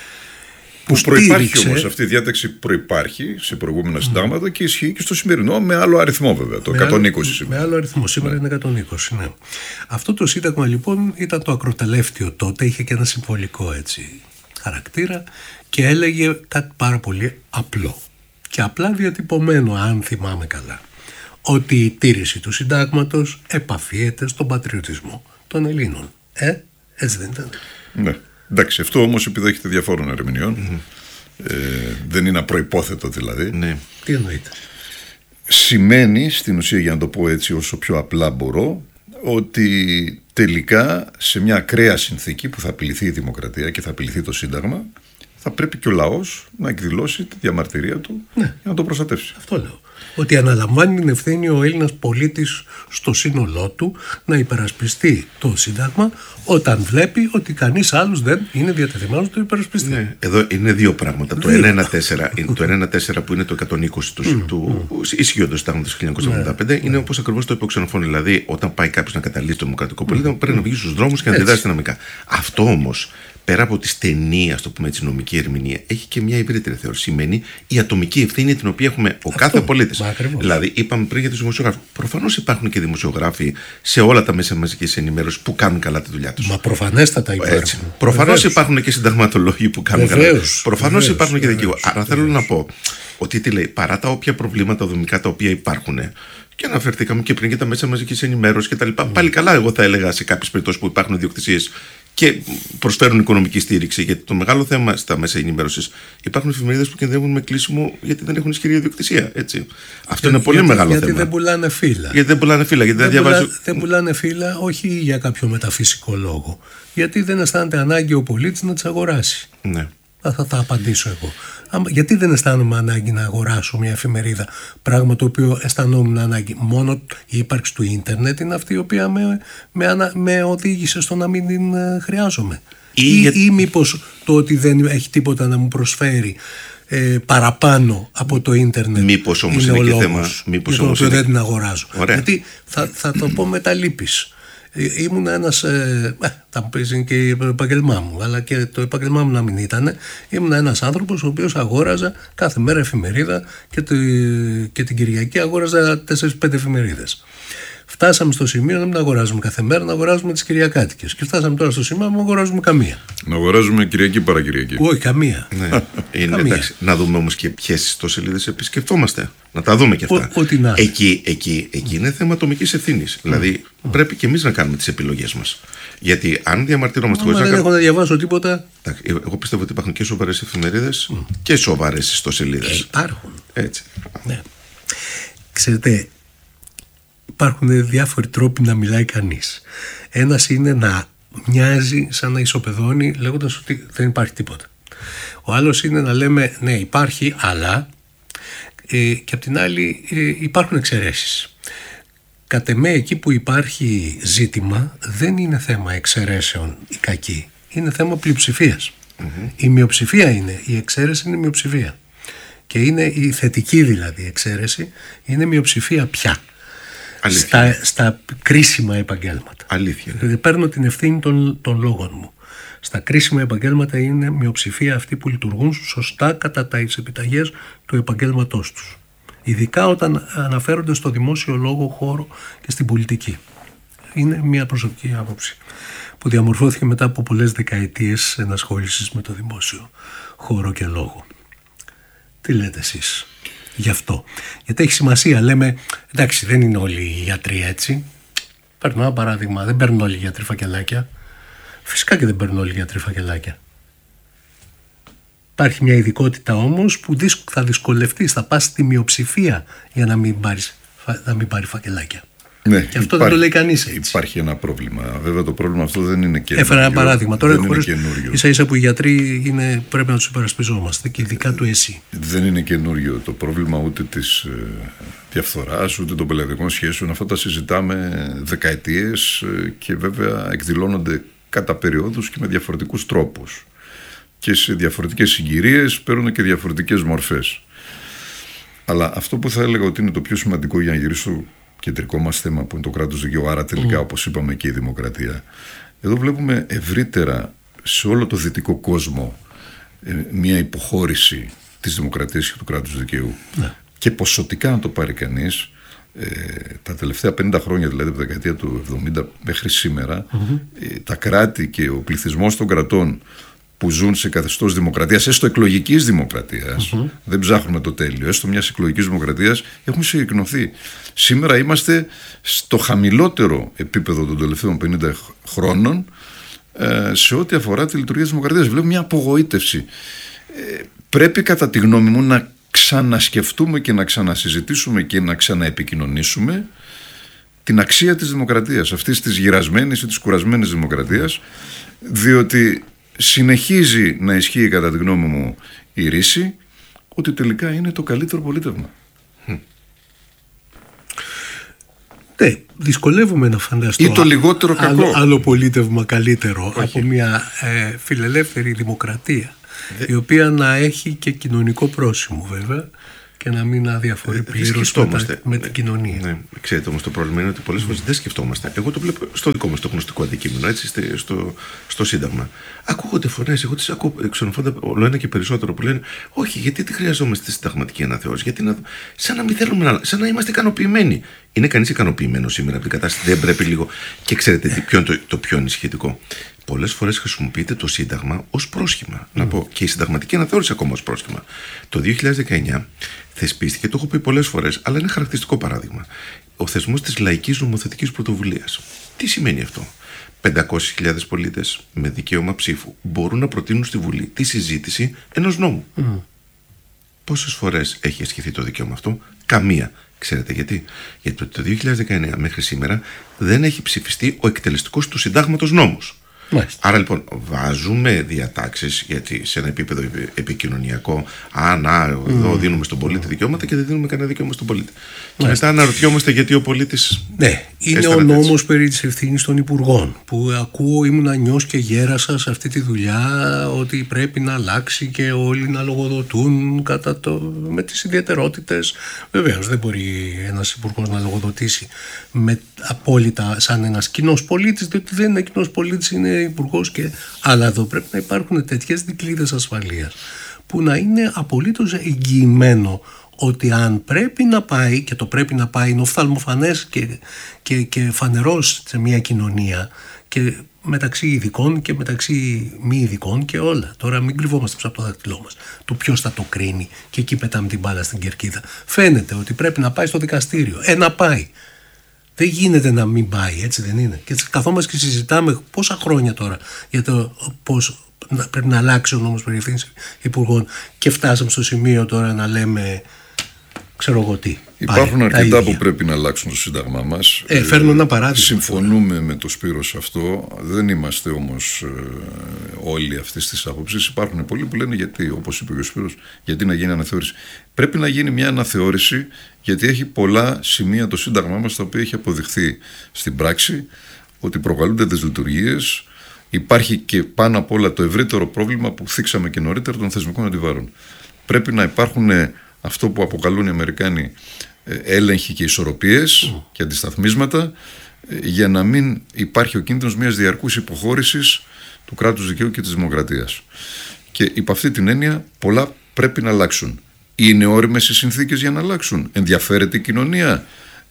Speaker 3: που προϋπάρχει όμως, αυτή η διάταξη προϋπάρχει σε προηγούμενα συντάγματα και ισχύει και στο σημερινό, με άλλο αριθμό βέβαια, το 120 σήμερα.
Speaker 2: Με άλλο αριθμό, σήμερα είναι 120, ναι. Αυτό το σύνταγμα λοιπόν ήταν το ακροτελεύτιο τότε, είχε και ένα συμβολικό χαρακτήρα και έλεγε κάτι πάρα πολύ απλό και απλά διατυπωμένο, αν θυμάμαι καλά, ότι η τήρηση του συντάγματος επαφίεται στον πατριωτισμό των Ελλήνων. Έτσι δεν ήταν?
Speaker 3: Ναι. Εντάξει, αυτό όμως επιδέχεται διαφόρων ερμηνεών. Δεν είναι απροϋπόθετο δηλαδή.
Speaker 2: Ναι. Τι εννοείται?
Speaker 3: Σημαίνει στην ουσία, για να το πω έτσι όσο πιο απλά μπορώ, ότι τελικά σε μια ακραία συνθήκη που θα απειληθεί η δημοκρατία και θα απειληθεί το Σύνταγμα, θα πρέπει και ο λαός να εκδηλώσει τη διαμαρτυρία του για να το προστατεύσει.
Speaker 2: Αυτό λέω. Ότι αναλαμβάνει την ευθύνη ο Έλληνας πολίτης στο σύνολό του να υπερασπιστεί το Σύνταγμα όταν βλέπει ότι κανείς άλλος δεν είναι διατεθειμένος να το υπερασπιστεί.
Speaker 1: Ναι, εδώ είναι δύο πράγματα. Το 114 που είναι το 120 του ισχύοντος Συντάγματος του 1975 είναι όπως ακριβώς το είπε ο Ξενοφών. Δηλαδή, όταν πάει κάποιος να καταλύσει το δημοκρατικό πολίτημα, πρέπει να βγει στους δρόμους και να αντιδράσει δυναμικά. Αυτό όμως, πέρα από τη στενή, ας το πούμε έτσι, νομική ερμηνεία, έχει και μια ευρύτερη θεώρηση. Σημαίνει η ατομική ευθύνη την οποία έχουμε κάθε πολίτης. Δηλαδή, είπαμε πριν για τους δημοσιογράφους. Προφανώς υπάρχουν και δημοσιογράφοι σε όλα τα μέσα μαζικής ενημέρωσης που κάνουν καλά τη δουλειά τους.
Speaker 2: Μα προφανέστατα υπάρχουν.
Speaker 1: Προφανώς υπάρχουν και συνταγματολόγοι που κάνουν καλά. Προφανώς υπάρχουν και δικηγόροι. Άρα θέλω να πω ότι τι λέει, παρά τα όποια προβλήματα δομικά τα οποία υπάρχουν. Και αναφερθήκαμε και πριν για τα μέσα μαζικής ενημέρωσης κτλ. Πάλι καλά, εγώ θα έλεγα σε κάποιες περιπτώσεις που υπάρχουν ιδιοκτησίες και προσφέρουν οικονομική στήριξη. Γιατί το μεγάλο θέμα στα μέσα ενημέρωσης, υπάρχουν εφημερίδες που κινδυνεύουν με κλείσιμο γιατί δεν έχουν ισχυρή ιδιοκτησία. Έτσι. Αυτό είναι πολύ μεγάλο θέμα.
Speaker 2: Γιατί δεν πουλάνε φύλλα.
Speaker 1: Γιατί δεν πουλάνε φύλλα.
Speaker 2: Δεν πουλάνε φύλλα, όχι για κάποιο μεταφυσικό λόγο. Γιατί δεν αισθάνεται ανάγκη ο πολίτης να τις αγοράσει.
Speaker 1: Ναι.
Speaker 2: Θα απαντήσω εγώ. Γιατί δεν αισθάνομαι ανάγκη να αγοράσω μια εφημερίδα, πράγμα το οποίο αισθανόμουν ανάγκη? Μόνο η ύπαρξη του ίντερνετ είναι αυτή η οποία με οδήγησε στο να μην την χρειάζομαι. Ή μήπως το ότι δεν έχει τίποτα να μου προσφέρει παραπάνω από το ίντερνετ
Speaker 1: μήπως όμως
Speaker 2: είναι
Speaker 1: είναι
Speaker 2: ο
Speaker 1: και
Speaker 2: λόγος
Speaker 1: θέμα,
Speaker 2: για τον οποίο δεν την αγοράζω.
Speaker 1: Ωραία.
Speaker 2: Γιατί θα το πω με τα λύπης. Ήμουν ένας, θα μου πεις είναι και το επάγγελμά μου, αλλά και το επάγγελμά μου να μην ήταν, ήμουν ένας άνθρωπος ο οποίος αγόραζα κάθε μέρα εφημερίδα και την Κυριακή αγόραζα 4-5 εφημερίδες. Φτάσαμε στο σημείο να μην αγοράζουμε κάθε μέρα, να αγοράζουμε τις Κυριακάτικες. Και φτάσαμε τώρα στο σημείο να μην αγοράζουμε καμία.
Speaker 3: Να αγοράζουμε Κυριακή παρακυριακή.
Speaker 2: Όχι, καμία.
Speaker 1: Ναι. Είναι εντάξει. Να δούμε όμως και ποιες ιστοσελίδες επισκεφτόμαστε. Να τα δούμε και αυτά.
Speaker 2: Ό,τι να.
Speaker 1: Εκεί είναι θέμα ατομικής ευθύνης. Δηλαδή πρέπει και εμείς να κάνουμε τις επιλογές μας. Γιατί αν διαμαρτυρόμαστε χωρίς
Speaker 2: δεν έχω να διαβάσω τίποτα.
Speaker 1: Εγώ πιστεύω ότι υπάρχουν και σοβαρές εφημερίδες και σοβαρές ιστοσελίδες.
Speaker 2: Υπάρχουν.
Speaker 1: Έτσι.
Speaker 2: Ναι. Ξέρετε, υπάρχουν διάφοροι τρόποι να μιλάει κανείς. Ένας είναι να μοιάζει σαν να ισοπεδώνει λέγοντας ότι δεν υπάρχει τίποτα. Ο άλλος είναι να λέμε ναι υπάρχει, αλλά και απ' την άλλη υπάρχουν εξαιρέσεις. Κατ' εμέ εκεί που υπάρχει ζήτημα δεν είναι θέμα εξαιρέσεων ή κακή, είναι θέμα πλειοψηφίας. Η μειοψηφία είναι, η εξαίρεση είναι η μειοψηφία. Και είναι η θετική δηλαδή εξαίρεση, είναι μειοψηφία πια. Στα κρίσιμα επαγγέλματα.
Speaker 1: Αλήθεια.
Speaker 2: Δηλαδή παίρνω την ευθύνη των λόγων μου. Στα κρίσιμα επαγγέλματα είναι μειοψηφία αυτοί που λειτουργούν σωστά κατά τις επιταγές του επαγγέλματός τους. Ειδικά όταν αναφέρονται στο δημόσιο λόγο, χώρο και στην πολιτική. Είναι μια προσωπική άποψη που διαμορφώθηκε μετά από πολλές δεκαετίες ενασχόλησης με το δημόσιο χώρο και λόγο. Τι λέτε εσείς γι' αυτό? Γιατί έχει σημασία, λέμε, εντάξει, δεν είναι όλοι οι γιατροί έτσι. Παίρνω ένα παράδειγμα, δεν παίρνουν όλοι οι γιατροί φακελάκια. Φυσικά και δεν παίρνουν όλοι οι γιατροί φακελάκια. Υπάρχει μια ειδικότητα όμως που θα δυσκολευτείς, θα πας στη μειοψηφία για να μην πάρει φακελάκια.
Speaker 3: Ναι,
Speaker 2: και αυτό δεν το λέει κανείς έτσι.
Speaker 3: Υπάρχει ένα πρόβλημα. Βέβαια το πρόβλημα αυτό δεν είναι καινούριο.
Speaker 2: Έφερα ένα παράδειγμα. Τώρα χωρίς ίσα-ίσα που οι γιατροί πρέπει να τους υπερασπιζόμαστε και ειδικά του ΕΣΥ.
Speaker 3: Δεν είναι καινούριο το πρόβλημα ούτε της διαφθοράς ούτε των πελατικών σχέσεων. Αυτά τα συζητάμε δεκαετίες και βέβαια εκδηλώνονται κατά περιόδους και με διαφορετικούς τρόπους. Και σε διαφορετικές συγκυρίες παίρνουν και διαφορετικές μορφές. Αλλά αυτό που θα έλεγα ότι είναι το πιο σημαντικό για να γυρίσω στο κεντρικό μας θέμα που είναι το κράτος δικαίου, άρα τελικά όπως είπαμε και η δημοκρατία, εδώ βλέπουμε ευρύτερα σε όλο το δυτικό κόσμο μια υποχώρηση της δημοκρατίας και του κράτους δικαίου. Ναι. Και ποσοτικά να το πάρει κανείς, τα τελευταία 50 χρόνια, δηλαδή από τη δεκαετία του 70 μέχρι σήμερα, τα κράτη και ο πληθυσμός των κρατών που ζουν σε καθεστώς δημοκρατίας, έστω εκλογικής δημοκρατίας, δεν ψάχνουμε το τέλειο, έστω μιας εκλογικής δημοκρατίας, έχουν συρρικνωθεί. Σήμερα είμαστε στο χαμηλότερο επίπεδο των τελευταίων 50 χρόνων σε ό,τι αφορά τη λειτουργία της δημοκρατίας. Βλέπουμε μια απογοήτευση. Πρέπει κατά τη γνώμη μου να ξανασκεφτούμε και να ξανασυζητήσουμε και να ξαναεπικοινωνήσουμε την αξία της δημοκρατίας, αυτής της γυρασμένης ή της κουρασμένης δημοκρατίας, διότι συνεχίζει να ισχύει κατά τη γνώμη μου η ρίση ότι τελικά είναι το καλύτερο πολίτευμα.
Speaker 2: Ναι, δυσκολεύομαι να φανταστώ
Speaker 3: ή το λιγότερο κακό.
Speaker 2: Άλλο πολίτευμα καλύτερο από μια φιλελεύθερη δημοκρατία, η οποία να έχει και κοινωνικό πρόσημο βέβαια και να μην αδιαφορεί πλήρως με την κοινωνία.
Speaker 1: Ναι. Ξέρετε όμως το πρόβλημα είναι ότι πολλές φορές δεν σκεφτόμαστε. Εγώ το βλέπω στο δικό μας το γνωστικό αντικείμενο, έτσι, στο Σύνταγμα. Ακούγονται φωνές, εγώ τις ακούω ξενοφόντα όλο ένα και περισσότερο που λένε όχι, γιατί τη χρειαζόμαστε τη συνταγματική αναθεώρηση, γιατί σαν να μην θέλουμε σαν να είμαστε ικανοποιημένοι. Είναι κανείς ικανοποιημένος σήμερα από την κατάσταση? Δεν πρέπει λίγο? Και ξέρετε ποιο είναι το πιο ανησυχητικό? Πολλές φορές χρησιμοποιείται το Σύνταγμα ως πρόσχημα. Να πω, και η συνταγματική αναθεώρηση ακόμα ως πρόσχημα. Το 2019 θεσπίστηκε, το έχω πει πολλές φορές, αλλά είναι χαρακτηριστικό παράδειγμα, ο θεσμός της λαϊκής νομοθετικής πρωτοβουλίας. Τι σημαίνει αυτό? 500.000 πολίτες με δικαίωμα ψήφου μπορούν να προτείνουν στη Βουλή τη συζήτηση ενός νόμου. Πόσες φορές έχει ασκηθεί το δικαίωμα αυτό? Καμία. Ξέρετε γιατί? Γιατί το 2019 μέχρι σήμερα δεν έχει ψηφιστεί ο εκτελεστικός του συντάγματος νόμος.
Speaker 2: Μάλιστα.
Speaker 1: Άρα λοιπόν βάζουμε διατάξεις, γιατί σε ένα επίπεδο επικοινωνιακό, εδώ δίνουμε στον πολίτη δικαιώματα και δεν δίνουμε κανένα δικαίωμα στον πολίτη. Και μετά αναρωτιόμαστε γιατί ο πολίτης.
Speaker 2: Ναι, είναι ο νόμος περί της ευθύνης των υπουργών, που ακούω, ήμουν νιός και γέρασα σε αυτή τη δουλειά, ότι πρέπει να αλλάξει και όλοι να λογοδοτούν με τις ιδιαιτερότητες. Βεβαίως δεν μπορεί ένας υπουργός να λογοδοτήσει απόλυτα σαν ένας κοινός πολίτης, διότι δεν είναι κοινός πολίτης, είναι υπουργός αλλά εδώ πρέπει να υπάρχουν τέτοιες δικλείδες ασφαλείας που να είναι απολύτως εγγυημένο ότι αν πρέπει να πάει, και το πρέπει να πάει είναι οφθαλμοφανές και φανερός σε μια κοινωνία, και μεταξύ ειδικών και μεταξύ μη ειδικών και όλα. Τώρα μην κρυβόμαστε πίσω από το δάχτυλό μας. Το ποιος θα το κρίνει, και εκεί πετάμε την μπάλα στην κερκίδα. Φαίνεται ότι πρέπει να πάει στο δικαστήριο. Να πάει. Δεν γίνεται να μην πάει, έτσι δεν είναι? Και καθόμαστε και συζητάμε πόσα χρόνια τώρα για το πώς πρέπει να αλλάξει ο νόμος περί ευθύνης υπουργών, και φτάσαμε στο σημείο τώρα να λέμε ξέρω εγώ τι.
Speaker 3: Υπάρχουν αρκετά που πρέπει να αλλάξουν το Σύνταγμά μας.
Speaker 2: Φέρνω ένα παράδειγμα.
Speaker 3: Συμφωνούμε με το Σπύρο σε αυτό. Δεν είμαστε όμως όλοι αυτής της άποψης. Υπάρχουν πολλοί που λένε γιατί, όπως είπε και ο Σπύρος, γιατί να γίνει αναθεώρηση. Πρέπει να γίνει μια αναθεώρηση, γιατί έχει πολλά σημεία το Σύνταγμά μας τα οποία έχει αποδειχθεί στην πράξη ότι προκαλούνται δυσλειτουργίες. Υπάρχει και πάνω απ' όλα το ευρύτερο πρόβλημα που θίξαμε και νωρίτερα των θεσμικών αντιβάρων. Πρέπει να υπάρχουν αυτό που αποκαλούν οι Αμερικάνοι έλεγχοι και ισορροπίες και αντισταθμίσματα, για να μην υπάρχει ο κίνδυνος μιας διαρκούς υποχώρησης του κράτους δικαίου και της δημοκρατίας. Και υπ' αυτή την έννοια πολλά πρέπει να αλλάξουν. Είναι όριμες οι συνθήκες για να αλλάξουν? Ενδιαφέρεται η κοινωνία?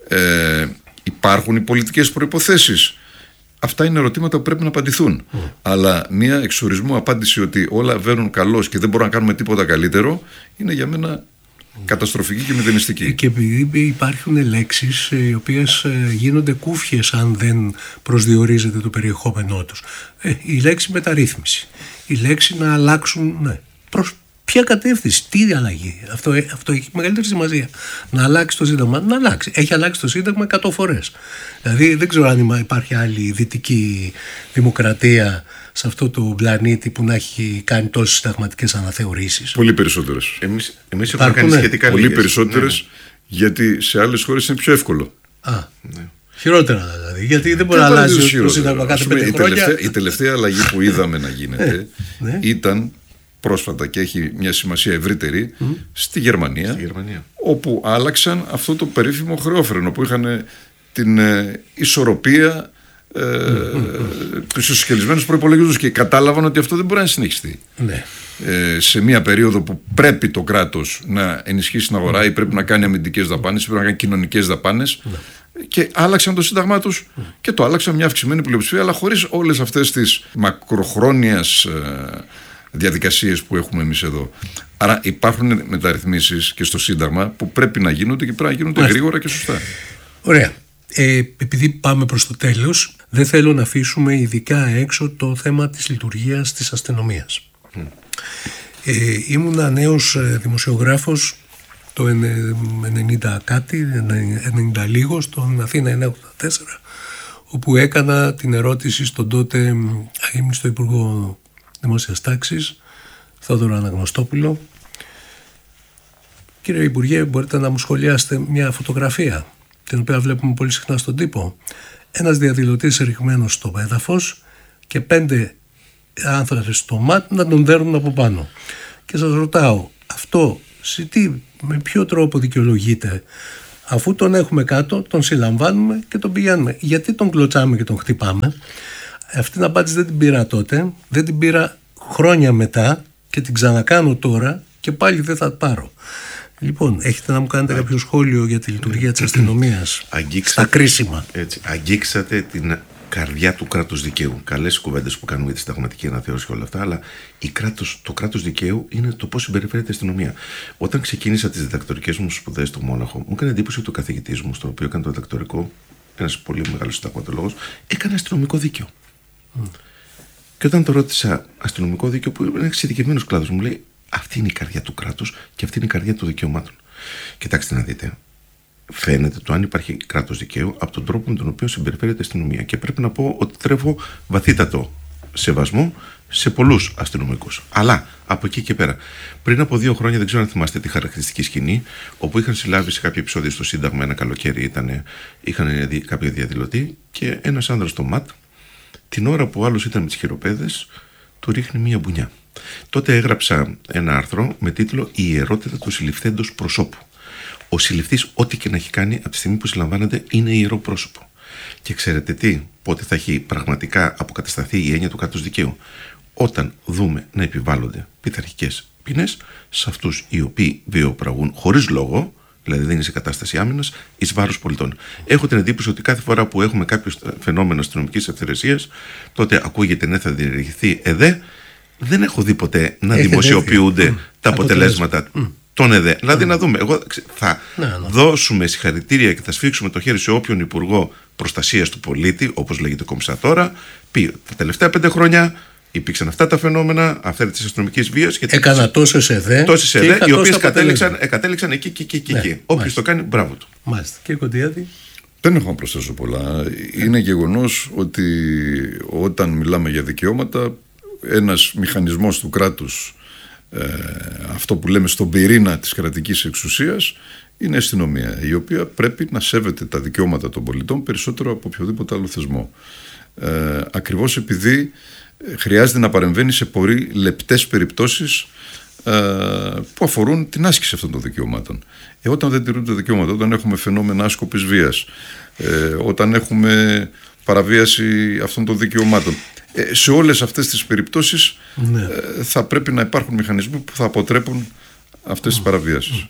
Speaker 3: Υπάρχουν οι πολιτικές προϋποθέσεις? Αυτά είναι ερωτήματα που πρέπει να απαντηθούν. Αλλά μια εξορισμού απάντηση ότι όλα βαίνουν καλώς και δεν μπορούμε να κάνουμε τίποτα καλύτερο είναι για μένα καταστροφική και μηδενιστική.
Speaker 2: Και επειδή υπάρχουν λέξεις οι οποίες γίνονται κούφιες αν δεν προσδιορίζεται το περιεχόμενό τους. Η λέξη μεταρρύθμιση, η λέξη να αλλάξουν, ναι. Προς ποια κατεύθυνση, τι αλλαγή? Αυτό έχει μεγαλύτερη σημασία. Να αλλάξει το Σύνταγμα, να αλλάξει. Έχει αλλάξει το Σύνταγμα 100 φορές. Δηλαδή δεν ξέρω αν υπάρχει άλλη δυτική δημοκρατία σε αυτό το πλανήτη που να έχει κάνει τόσες συνταγματικές αναθεωρήσεις.
Speaker 3: Πολύ περισσότερες.
Speaker 1: Εμείς έχουμε κάνει σχετικά
Speaker 3: πολύ περισσότερες, γιατί σε άλλες χώρες είναι πιο εύκολο.
Speaker 2: Χειρότερα δηλαδή, γιατί δεν μπορεί να αλλάζει το Σύνταγμα κάθε 5 χρόνια.
Speaker 3: Η τελευταία αλλαγή που είδαμε να γίνεται ήταν πρόσφατα και έχει μια σημασία ευρύτερη στη Γερμανία, όπου άλλαξαν αυτό το περίφημο χρεόφρενο που είχαν την ισορροπία τους ισοσχελισμένους προϋπολογισμούς, και κατάλαβαν ότι αυτό δεν μπορεί να συνεχιστεί. Σε μια περίοδο που πρέπει το κράτος να ενισχύσει την αγορά ή πρέπει να κάνει αμυντικές δαπάνες ή πρέπει να κάνει κοινωνικές δαπάνες, και άλλαξαν το Σύνταγμά τους και το άλλαξαν μια αυξημένη πλειοψηφία, αλλά χωρίς όλες αυτές τις μακροχρόνιας διαδικασίες που έχουμε εμείς εδώ. Άρα υπάρχουν μεταρρυθμίσεις και στο Σύνταγμα που πρέπει να γίνονται και πρέπει να γίνονται γρήγορα και σωστά.
Speaker 2: Ωραία. Επειδή πάμε προς το τέλος, δεν θέλω να αφήσουμε ειδικά έξω το θέμα της λειτουργίας της αστυνομίας. Ήμουνα νέος δημοσιογράφος το 90 κάτι, 90 λίγο, στον Αθήνα 984, όπου έκανα την ερώτηση στον τότε, ήμουν στο Υπουργό Δημόσιας Τάξης, Θόδωρο Αναγνωστόπουλο. Κύριε Υπουργέ, μπορείτε να μου σχολιάσετε μια φωτογραφία? την οποία βλέπουμε πολύ συχνά στον τύπο. Ένας διαδηλωτής ρηγμένος στο έδαφος και 5 άνθρακες στο ΜΑΤ να τον δέρνουν από πάνω. Και σας ρωτάω, αυτό με ποιο τρόπο δικαιολογείται, αφού τον έχουμε κάτω, τον συλλαμβάνουμε και τον πηγαίνουμε? Γιατί τον κλωτσάμε και τον χτυπάμε? Αυτή την απάντηση δεν την πήρα τότε, δεν την πήρα χρόνια μετά και την ξανακάνω τώρα και πάλι δεν θα πάρω. Λοιπόν, έχετε να μου κάνετε κάποιο σχόλιο για τη λειτουργία της αστυνομίας στα κρίσιμα?
Speaker 1: Έτσι, αγγίξατε την καρδιά του κράτους δικαίου. Καλές κουβέντες που κάνουμε για τη συνταγματική αναθεώρηση και όλα αυτά, αλλά το κράτος δικαίου είναι το πώς συμπεριφέρεται η αστυνομία. Όταν ξεκίνησα τις διδακτορικές μου σπουδές στο Μόναχο, μου έκανε εντύπωση ότι ο καθηγητής μου, στον οποίο έκανε το διδακτορικό, ένας πολύ μεγάλος συνταγματολόγος, έκανε αστυνομικό δίκαιο. Και όταν το ρώτησα, αστυνομικό δίκαιο, που είναι εξειδικευμένος κλάδος, μου λέει: αυτή είναι η καρδιά του κράτους και αυτή είναι η καρδιά των δικαιωμάτων. Κοιτάξτε να δείτε. Φαίνεται το αν υπάρχει κράτος δικαίου από τον τρόπο με τον οποίο συμπεριφέρεται η αστυνομία. Και πρέπει να πω ότι τρέφω βαθύτατο σεβασμό σε πολλούς αστυνομικούς. Αλλά από εκεί και πέρα, πριν από 2 χρόνια, δεν ξέρω αν θυμάστε τη χαρακτηριστική σκηνή, όπου είχαν συλλάβει σε κάποιο επεισόδιο στο Σύνταγμα, ένα καλοκαίρι είχαν δει κάποιο διαδηλωτή και ένας άνδρας στο ΜΑΤ, την ώρα που ο άλλος ήταν με τις χειροπέδες, του ρίχνει μία μπουνιά. Τότε έγραψα ένα άρθρο με τίτλο «Η ιερότητα του συλληφθέντος προσώπου». Ο συλληφθής, ό,τι και να έχει κάνει, από τη στιγμή που συλλαμβάνεται, είναι ιερό πρόσωπο. Και ξέρετε τι, πότε θα έχει πραγματικά αποκατασταθεί η έννοια του κράτους δικαίου? Όταν δούμε να επιβάλλονται πειθαρχικές ποινές σε αυτούς οι οποίοι βιοπραγούν χωρίς λόγο, δηλαδή δεν είναι σε κατάσταση άμυνας, εις βάρος πολιτών. Έχω την εντύπωση ότι κάθε φορά που έχουμε κάποιο φαινόμενο αστυνομικής αυθαιρεσίας, τότε ακούγεται ναι, θα διενεργηθεί ΕΔΕ. Δεν έχω δει ποτέ να δημοσιοποιούνται τα αποτελέσματα των ΕΔΕ. Δηλαδή να δούμε. Εγώ θα δώσουμε συγχαρητήρια και θα σφίξουμε το χέρι σε όποιον υπουργό προστασίας του πολίτη, όπως λέγεται κομψά τώρα, πει τα τελευταία 5 χρόνια υπήρξαν αυτά τα φαινόμενα αυθαίρετης αστυνομικής βίας.
Speaker 2: Έκανα τόσες ΕΔΕ,
Speaker 1: οι οποίες κατέληξαν εκεί και εκεί. Όποιος το κάνει, μπράβο του.
Speaker 2: Μάλιστα. Και Κοντιάδη.
Speaker 3: Δεν έχω να προσθέσω πολλά. Είναι γεγονός ότι όταν μιλάμε για δικαιώματα, ένας μηχανισμός του κράτους, αυτό που λέμε στον πυρήνα της κρατικής εξουσίας, είναι η αστυνομία, η οποία πρέπει να σέβεται τα δικαιώματα των πολιτών περισσότερο από οποιοδήποτε άλλο θεσμό. Ακριβώς επειδή χρειάζεται να παρεμβαίνει σε πολύ λεπτές περιπτώσεις που αφορούν την άσκηση αυτών των δικαιωμάτων. Όταν δεν τηρούνται τα δικαιώματα, όταν έχουμε φαινόμενα άσκοπης βίας, όταν έχουμε παραβίαση αυτών των δικαιωμάτων, σε όλες αυτές τις περιπτώσεις θα πρέπει να υπάρχουν μηχανισμοί που θα αποτρέπουν αυτές τις παραβιάσεις.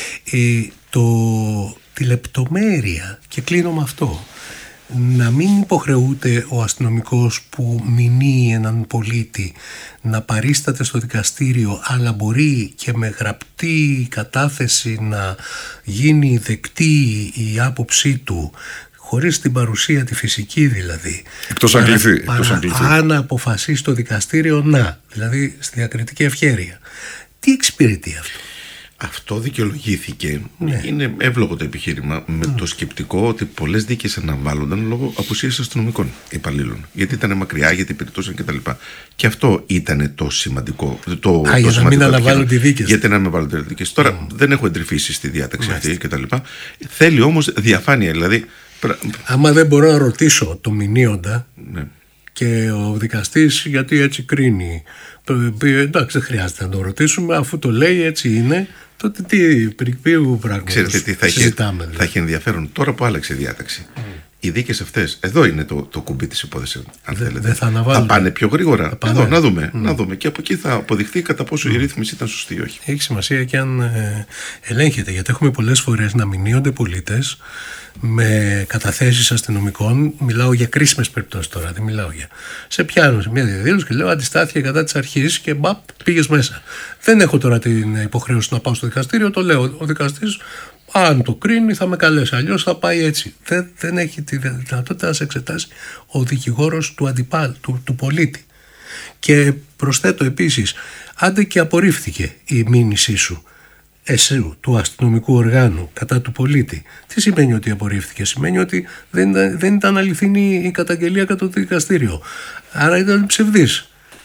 Speaker 2: Τη λεπτομέρεια, και κλείνω με αυτό, να μην υποχρεούται ο αστυνομικός που μηνύει έναν πολίτη να παρίσταται στο δικαστήριο, αλλά μπορεί και με γραπτή κατάθεση να γίνει δεκτή η άποψή του, χωρίς την παρουσία τη φυσική δηλαδή.
Speaker 3: Εκτός αν κληθεί.
Speaker 2: Αν αποφασίσει το δικαστήριο, δηλαδή στη διακριτική ευχέρεια. Τι εξυπηρετεί αυτό?
Speaker 1: Αυτό δικαιολογήθηκε. Είναι εύλογο το επιχείρημα με το σκεπτικό ότι πολλές δίκες αναβάλλονταν λόγω απουσίας αστυνομικών υπαλλήλων. Γιατί ήταν μακριά, γιατί υπηρετούσαν κτλ. Και αυτό ήταν το σημαντικό.
Speaker 2: Για να μην αναβάλλονται οι δίκες.
Speaker 1: Γιατί να μην αναβάλλονται οι δίκες. Τώρα δεν έχω εντρυφήσει στη διάταξη αυτή κτλ. Θέλει όμως διαφάνεια. Δηλαδή.
Speaker 2: Άμα δεν μπορώ να ρωτήσω το μηνύοντα και ο δικαστής γιατί έτσι κρίνει, εντάξει, δεν χρειάζεται να το ρωτήσουμε, αφού το λέει έτσι είναι, τότε ποιο πράγμα συζητάμε?
Speaker 1: Θα έχει ενδιαφέρον τώρα που άλλαξε η διάταξη. Οι δίκες αυτές, εδώ είναι το κουμπί της υπόθεσης, αν θέλετε. Θα πάνε πιο γρήγορα. Εδώ, να δούμε. Και από εκεί θα αποδειχθεί κατά πόσο η ρύθμιση ήταν σωστή ή όχι.
Speaker 2: Έχει σημασία και αν ελέγχεται, γιατί έχουμε πολλές φορές να μηνύονται πολίτες με καταθέσεις αστυνομικών. Μιλάω για κρίσιμες περιπτώσεις τώρα, δεν μιλάω για. Σε πιάνω σε μια διαδήλωση και λέω αντιστάθηκε κατά της αρχής και πήγες μέσα. Δεν έχω τώρα την υποχρέωση να πάω στο δικαστήριο, το λέω. Ο δικαστής, αν το κρίνει, θα με καλέσει. Αλλιώς θα πάει έτσι. Δεν έχει τη δυνατότητα να σε εξετάσει ο δικηγόρος του πολίτη. Και προσθέτω επίσης, άντε και απορρίφθηκε η μήνυσή σου, εσύ, του αστυνομικού οργάνου, κατά του πολίτη. Τι σημαίνει ότι απορρίφθηκε? Σημαίνει ότι δεν ήταν αληθινή η καταγγελία κατά το δικαστήριο. Άρα ήταν ψευδής.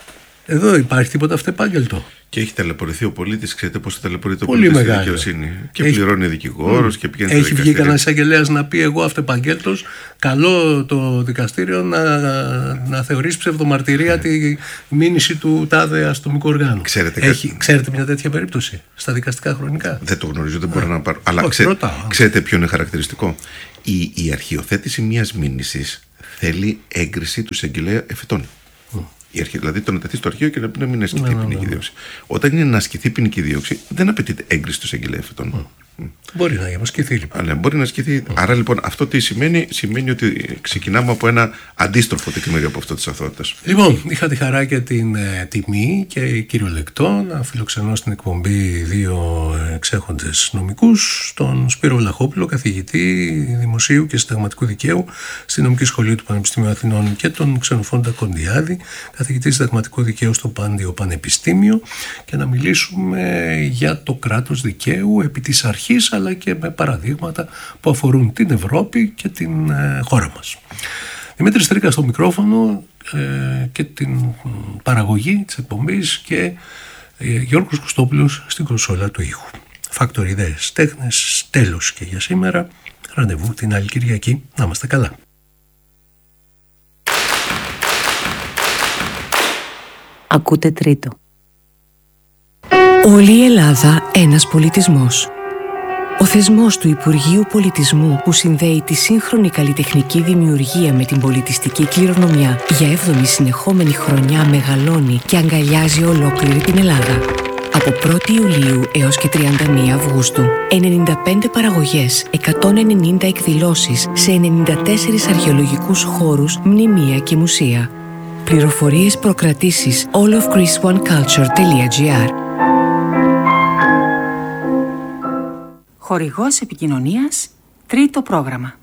Speaker 2: Εδώ υπάρχει τίποτα αυτεπάγγελτο.
Speaker 1: Και έχει ταλαιπωρηθεί ο πολίτης. Ξέρετε πώς θα ταλαιπωρείται ο
Speaker 2: Πολύ
Speaker 1: πολίτης στη
Speaker 2: μεγάλο.
Speaker 1: δικαιοσύνη. Και πληρώνει δικηγόρος και πηγαίνει στο
Speaker 2: Έχει βγει
Speaker 1: δικαστήριο.
Speaker 2: κανένας εισαγγελέας να πει: εγώ αυτεπαγγέλτος καλώ το δικαστήριο να θεωρήσει ψευδομαρτυρία τη μήνυση του τάδε αστυνομικού οργάνου. Ξέρετε μια τέτοια περίπτωση στα δικαστικά χρονικά?
Speaker 1: Δεν το γνωρίζω, δεν μπορώ να πάρω. Αλλά
Speaker 2: Όχι,
Speaker 1: ξέρετε ποιο είναι χαρακτηριστικό? Η αρχιοθέτηση μιας μήνυσης θέλει έγκριση του εισαγγελέα εφετών. Δηλαδή το να τεθεί στο αρχείο και να πει να μην ασκηθεί ποινική δίωξη. Όταν είναι να ασκηθεί ποινική δίωξη, δεν απαιτείται έγκριση του εισαγγελέα εφετών.
Speaker 2: Μπορεί να ασκηθεί λοιπόν.
Speaker 1: Αλλά μπορεί να ασκηθεί. Άρα λοιπόν αυτό τι σημαίνει? Σημαίνει ότι ξεκινάμε από ένα αντίστροφο τεκμήριο από αυτό της αθωότητας.
Speaker 2: Λοιπόν, είχα τη χαρά και την τιμή και κυριολεκτό να φιλοξενώ στην εκπομπή δύο εξέχοντες νομικούς, τον Σπύρο Βλαχόπουλο, καθηγητή Δημοσίου και Συνταγματικού Δικαίου στη Νομική Σχολή του Πανεπιστημίου Αθηνών, και τον Ξενοφόντα Κοντιάδη, καθηγητή Συνταγματικού Δικαίου στο Πάντιο Πανεπιστήμιο, και να μιλήσουμε για το κράτος δικαίου επί της αρχής, αλλά και με παραδείγματα που αφορούν την Ευρώπη και την χώρα μας. Δημήτρης Τρίκας στο μικρόφωνο και την παραγωγή της εκπομπής, και Γιώργος Κουστόπουλος στην κονσόλα του ήχου. Φάκτορ Ιδέες Τέχνες, τέλος και για σήμερα. Ραντεβού την άλλη Κυριακή. Να είμαστε καλά.
Speaker 4: Ακούτε Τρίτο. Όλη η Ελλάδα ένας πολιτισμός. Ο θεσμός του Υπουργείου Πολιτισμού, που συνδέει τη σύγχρονη καλλιτεχνική δημιουργία με την πολιτιστική κληρονομιά, για 7η συνεχόμενη χρονιά μεγαλώνει και αγκαλιάζει ολόκληρη την Ελλάδα. Από 1η Ιουλίου έως και 31 Αυγούστου, 95 παραγωγές, 190 εκδηλώσεις σε 94 αρχαιολογικούς χώρους, μνημεία και μουσεία. Πληροφορίες, προκρατήσεις allofchristoneculture.gr.
Speaker 5: Χορηγός επικοινωνίας, Τρίτο πρόγραμμα.